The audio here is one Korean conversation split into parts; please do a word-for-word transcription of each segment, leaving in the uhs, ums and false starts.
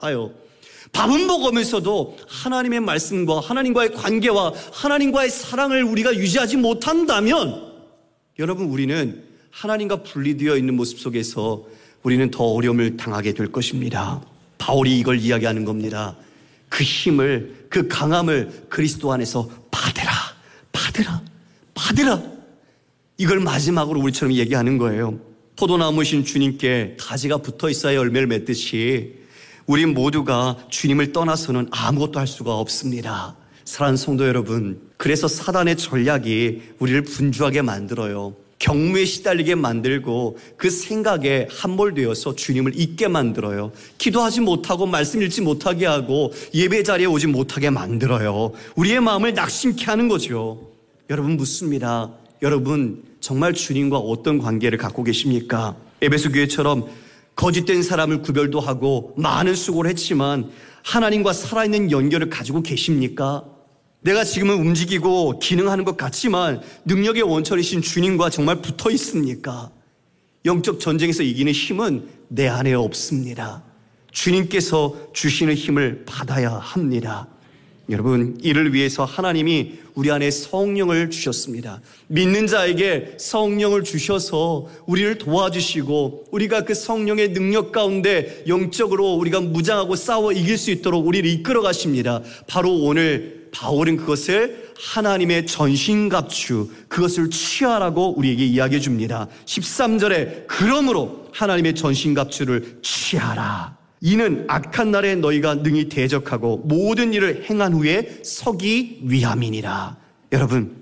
밥은 먹으면서도 하나님의 말씀과 하나님과의 관계와 하나님과의 사랑을 우리가 유지하지 못한다면 여러분, 우리는 하나님과 분리되어 있는 모습 속에서 우리는 더 어려움을 당하게 될 것입니다. 바울이 이걸 이야기하는 겁니다. 그 힘을, 그 강함을 그리스도 안에서 받으라, 받으라, 받으라. 이걸 마지막으로 우리처럼 얘기하는 거예요. 포도나무신 주님께 가지가 붙어 있어야 열매를 맺듯이 우리 모두가 주님을 떠나서는 아무것도 할 수가 없습니다. 사랑하는 성도 여러분, 그래서 사단의 전략이 우리를 분주하게 만들어요. 경무에 시달리게 만들고 그 생각에 함몰되어서 주님을 잊게 만들어요. 기도하지 못하고 말씀 읽지 못하게 하고 예배 자리에 오지 못하게 만들어요. 우리의 마음을 낙심케 하는 거죠. 여러분, 묻습니다. 여러분, 정말 주님과 어떤 관계를 갖고 계십니까? 에베소 교회처럼 거짓된 사람을 구별도 하고 많은 수고를 했지만 하나님과 살아있는 연결을 가지고 계십니까? 내가 지금은 움직이고 기능하는 것 같지만 능력의 원천이신 주님과 정말 붙어 있습니까? 영적 전쟁에서 이기는 힘은 내 안에 없습니다. 주님께서 주시는 힘을 받아야 합니다. 여러분, 이를 위해서 하나님이 우리 안에 성령을 주셨습니다. 믿는 자에게 성령을 주셔서 우리를 도와주시고 우리가 그 성령의 능력 가운데 영적으로 우리가 무장하고 싸워 이길 수 있도록 우리를 이끌어 가십니다. 바로 오늘 바울은 그것을 하나님의 전신갑주, 그것을 취하라고 우리에게 이야기해 줍니다. 십삼 절에 그러므로 하나님의 전신갑주를 취하라. 이는 악한 날에 너희가 능히 대적하고 모든 일을 행한 후에 서기 위함이니라. 여러분,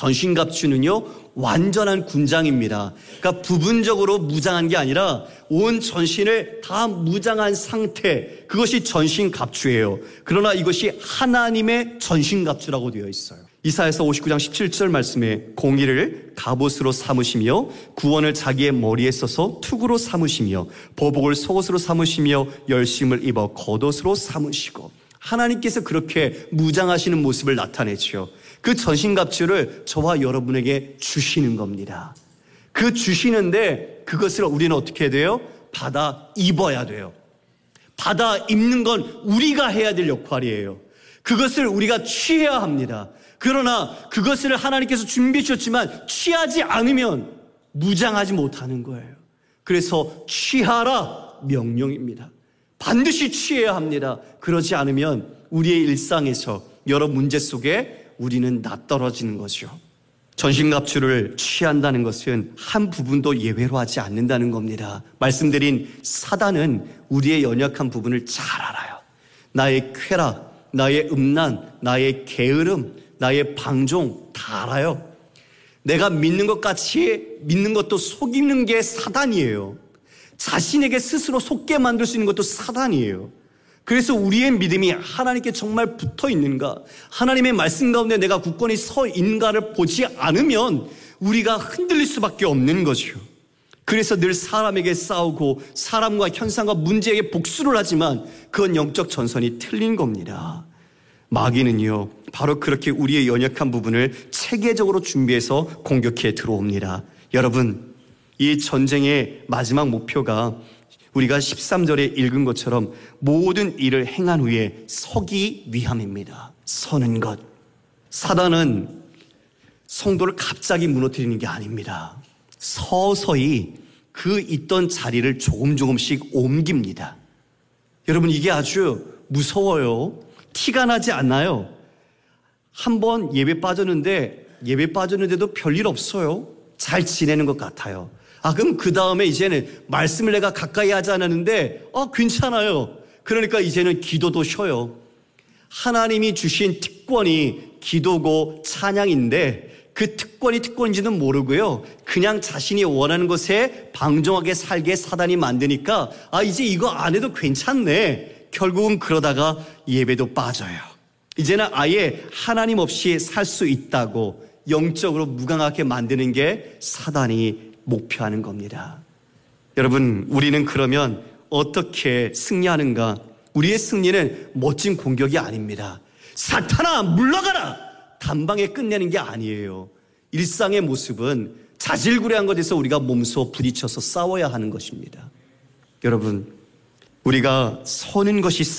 전신갑주는요 완전한 군장입니다. 그러니까 부분적으로 무장한 게 아니라 온 전신을 다 무장한 상태, 그것이 전신갑주예요. 그러나 이것이 하나님의 전신갑주라고 되어 있어요. 이사야서 오십구 장 십칠 절 말씀에 공의를 갑옷으로 삼으시며 구원을 자기의 머리에 써서 투구로 삼으시며 보복을 속옷으로 삼으시며 열심을 입어 겉옷으로 삼으시고, 하나님께서 그렇게 무장하시는 모습을 나타내죠. 그 전신갑주를 저와 여러분에게 주시는 겁니다. 그 주시는데 그것을 우리는 어떻게 해야 돼요? 받아 입어야 돼요. 받아 입는 건 우리가 해야 될 역할이에요. 그것을 우리가 취해야 합니다. 그러나 그것을 하나님께서 준비해 주셨지만 취하지 않으면 무장하지 못하는 거예요. 그래서 취하라 명령입니다. 반드시 취해야 합니다. 그러지 않으면 우리의 일상에서 여러 문제 속에 우리는 낯떨어지는 거죠. 전신갑주를 취한다는 것은 한 부분도 예외로 하지 않는다는 겁니다. 말씀드린 사단은 우리의 연약한 부분을 잘 알아요. 나의 쾌락, 나의 음란, 나의 게으름, 나의 방종 다 알아요. 내가 믿는 것 같이 믿는 것도 속이는 게 사단이에요. 자신에게 스스로 속게 만들 수 있는 것도 사단이에요. 그래서 우리의 믿음이 하나님께 정말 붙어 있는가, 하나님의 말씀 가운데 내가 굳건히 서 있는가를 보지 않으면 우리가 흔들릴 수밖에 없는 거죠. 그래서 늘 사람에게 싸우고 사람과 현상과 문제에게 복수를 하지만 그건 영적 전선이 틀린 겁니다. 마귀는요 바로 그렇게 우리의 연약한 부분을 체계적으로 준비해서 공격해 들어옵니다. 여러분, 이 전쟁의 마지막 목표가 우리가 십삼 절에 읽은 것처럼 모든 일을 행한 후에 서기 위함입니다. 서는 것. 사단은 성도를 갑자기 무너뜨리는 게 아닙니다. 서서히 그 있던 자리를 조금 조금씩 옮깁니다. 여러분, 이게 아주 무서워요. 티가 나지 않나요? 한번 예배 빠졌는데 예배 빠졌는데도 별일 없어요. 잘 지내는 것 같아요. 아, 그럼 그 다음에 이제는 말씀을 내가 가까이 하지 않았는데 아, 괜찮아요. 그러니까 이제는 기도도 쉬어요. 하나님이 주신 특권이 기도고 찬양인데 그 특권이 특권인지는 모르고요, 그냥 자신이 원하는 것에 방종하게 살게 사단이 만드니까 아, 이제 이거 안 해도 괜찮네. 결국은 그러다가 예배도 빠져요. 이제는 아예 하나님 없이 살 수 있다고 영적으로 무감하게 만드는 게 사단이 목표하는 겁니다. 여러분, 우리는 그러면 어떻게 승리하는가? 우리의 승리는 멋진 공격이 아닙니다. 사탄아 물러가라! 단방에 끝내는 게 아니에요. 일상의 모습은 자질구레한 것에서 우리가 몸소 부딪혀서 싸워야 하는 것입니다. 여러분, 우리가 서는 것이